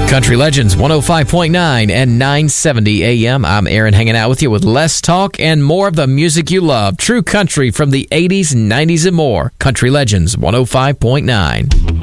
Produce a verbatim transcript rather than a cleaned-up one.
Country Legends one oh five point nine and nine seventy A M. I'm Aaron, hanging out with you with less talk and more of the music you love. True country from the eighties, nineties, and more. Country Legends one oh five point nine.